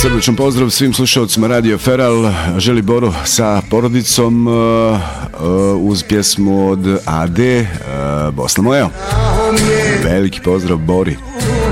Srdačan pozdrav svim slušalcima Radio Feral. Želi Boro sa porodicom uz pjesmu od AD Bosna moja. Veliki pozdrav Bori.